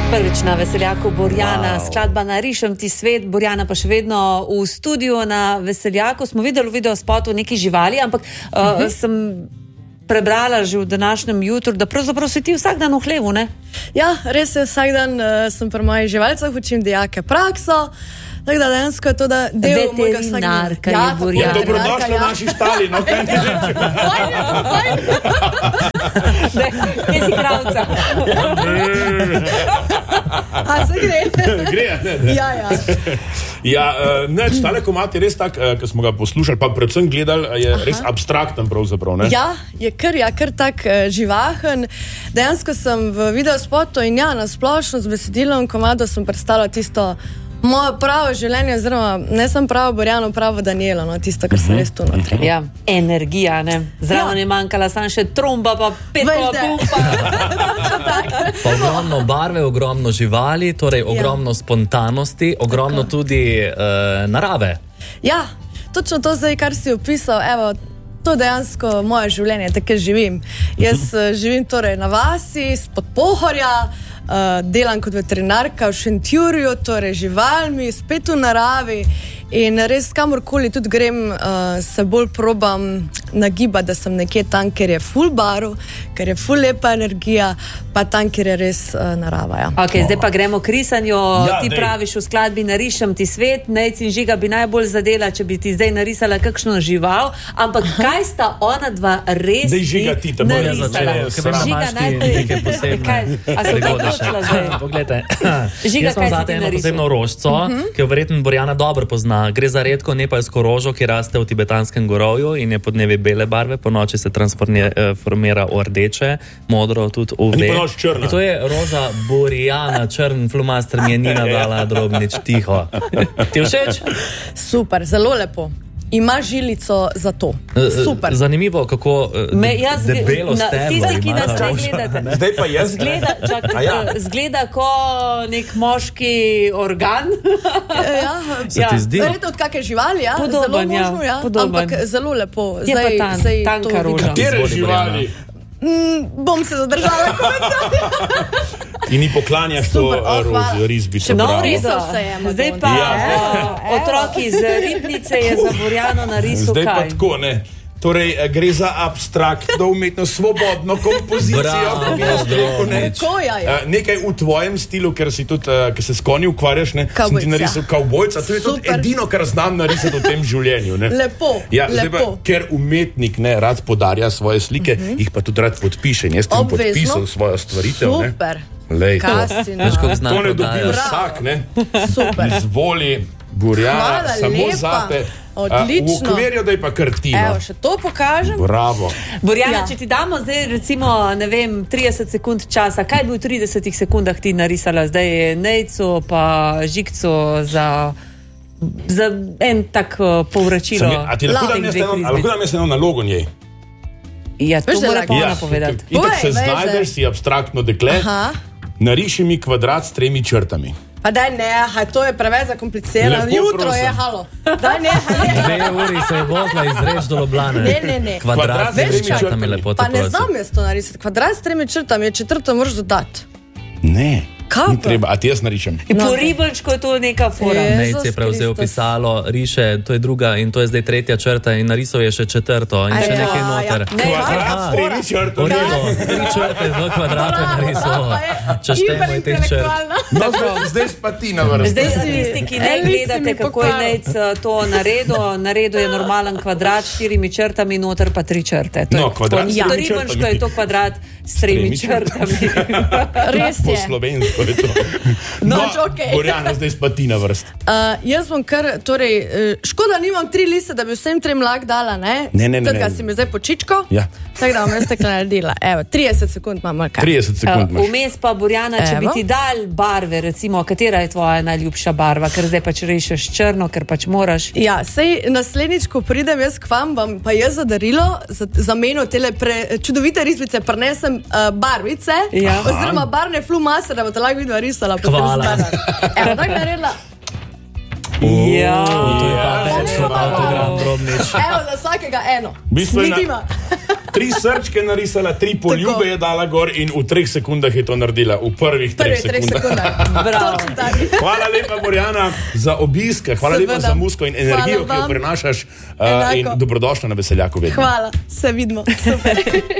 Prvič na Veseljaku Borjana, skladba Narišem ti svet, Borjana pa še vedno v studiu na Veseljaku. Smo videli v videospotu neki živali, ampak sem prebrala že v današnjem jutru, da pravzaprav si ti vsak dan v hlevu, ne? Ja, res je, vsak dan sem pri mojih živalcah, učim dijake prakso. Tako da dejansko je to, da del mojega vsakdana. Veterinarka je Borjana. Dobrodošli v naši štali, no kaj ne rečem. Fajn. Kje si kravca? A se gre? Gre, ne. Ja. Ja, neč, tale komad je res tak, ko smo ga poslušali, pa predvsem gledali, je res abstrakten pravzaprav, ne? Ja, je kar tak živahen. Dejansko sem v videospotu in na splošno z besedilom komado sem predstavila tisto moje pravo življenje, oziroma ne sem pravo Borjano, pravo Danielo, no, tisto, kar se res tu notri. Ja, energija, ne? Zraven je manjkala samo še tromba, pa petkova pumpa. Pa ogromno barve, ogromno živali, torej ogromno spontanosti, ogromno tudi narave. Ja, točno to zdaj, kar si opisal, evo, to dejansko moje življenje, tako živim. Jaz živim torej na vasi, spod Pohorja, delam kot veterinarka v Šentjurju, torej živalmi, spet v naravi in res kamorkoli tudi grem, se bolj probam nagibati, da sem nekje tam, kjer je ful barv, ker je ful lepa energija, pa tam, kjer je res narava. Ja. Ok, zdaj pa gremo k risanju. Ja, ti praviš v skladbi Narišem ti svet, Nejc in Žiga bi najbolj zadela, če bi ti zdaj narisala kakšno žival, ampak kaj sta ona dva res Zdaj Žiga ti tam narisala? Žiga najprej. Poglejte, Žiga, jaz sem zate eno posebno rožco, ki jo verjetno Borjana dobro pozna. Gre za redko nepalsko rožo, ki raste v tibetanskem gorovju in je podnevi bele barve, po noči se transformira v rdeče, modro tudi v Ni pa noč črna. In to je roža Borjana, črn flomaster mi je Nina dala Drobnič, tiho. Ti všeč? Super, zelo lepo. Ima žilico za to. Super. Zanimivo, kako debelo steblo tisti, ki ima nas ta ne roža. gledate. Zdaj pa jaz. Zgleda ko nek moški organ. Se ti zdi? Verjetno od kakšne živali, ja? Podoben, zelo možno, ja. podoben. Ampak zelo lepo. Je pa tanka roža. Katere živali? Bom se zadržala. In ni poklanjaš to risbico. No, bravo. risal se je. Zdaj pa otroki iz Ribnice je za Borjano narisal Zdaj pa kaj? tako, ne. Torej, gre za abstraktno umetnost, svobodno kompozicijo. Bravo, bi jaz rekel, ne. Tako je. Nekaj v tvojem stilu, ker si tudi, ker se s konji ukvarjaš, ne, sem ti Kavbojc, narisal kavbojca. To je tudi Super. edino, kar znam narisati v tem življenju. Ne. Lepo, Ja, zdaj pa, lepo. ker umetnik ne rad podarja svoje slike, jih pa tudi rad podpiše. In jaz sem Obvezno. podpisal svojo stvaritev. Ne. Super. Lej, Kasi, no. Veš, kako zna to ne dobi prodajaš. vsak, ne. Super. Izvoli, Borjana, Hvala samo lepa. zate. Odlično. V okvirju, da je pa krtino. Evo, še to pokažem. Bravo. Borjana, Ja. če ti damo zdaj recimo, ne vem, 30 sekund časa, kaj bi v 30 sekundah ti narisala? Zdaj je Nejcu pa Žigcu za en tak povračilo. A ti lahko dam jaz eno nalogo njej? Ja, to Veš, da mora lahko. pa ona povedati. Itak se Povej, veš, znajdeš, si abstraktno dekle, Aha. nariši mi kvadrat s 3 črtami. Pa daj nehaj, to je preveč zakomplicirano. Lepo Jutro prosim. je, halo. Daj nehaj. 2 uri se je vozila izreč do Ljubljane. Ne. Kvadrat s Veš, 3 črtami, črtami. lepo te Pa ne prosim. znam jaz to narisati. Kvadrat s 3 črtami je četrto moraš dodati. Ne. Kaj Ni pa? treba, a ti jaz narišem. Po ribolčku je to neka fora. Je. Nejc je prevzel Kristus. pisalo, riše, to je druga in to je zdaj 3. črta in narisal je še 4. in še Ja, nekaj ja. noter. Ne, Kvadrat s 3 V črtami. redu, 3 črte v kvadratu je narisal. Če štejemo je teh črt. Hiperintelektualna. No, zdaj pa ti na vrsti. Zdaj za tisti, ki ne Elvis gledate, mi kako je pokal. Nejc to naredil je normalen kvadrat s 4 črtami, noter pa 3 črte. To No, je kvadrat s po 3 ribolčku črtami. je to kvadrat s 3 črtami. Res Po je. slovensko je to. Noč, okej. Borjana, zdaj pa ti na vrsti. Jaz bom kar, torej, škoda nimam 3 liste, da bi vsem 3 lak dala, ne? Ne. Tega si mi zdaj počičko. Ja. Tako da bom jaz tako naredila. Evo, 30 sekund imam kaj. 30 sekund imaš. Vmes pa, Borjana, če bi Evo. ti dal barve, recimo, katera je tvoja najljubša barva, ker zdaj pač rešeš črno, ker pač moraš. Ja, sej naslednjič, ko pridem jaz k vam, bom pa jaz za darilo, za meno tele čudovite risbice, prinesem barvice, Ja. oziroma barvne flumaster, da bo te lahko vidva risala. Hvala. Evo, tako naredila. Ja. To je pa več kot avtogram Drobnič. Evo, za vsakega eno. Bistvena- Niti ima. 3 srčke narisala, 3 poljube je dala gor in v 3 sekundah je to naredila. V prvih 3 sekundah. Hvala lepa, Borjana, za obisk, hvala lepa za muziko in energijo, ki jo prenašaš in dobrodošla na Veseljaku vedno. Hvala, se vidimo. Super.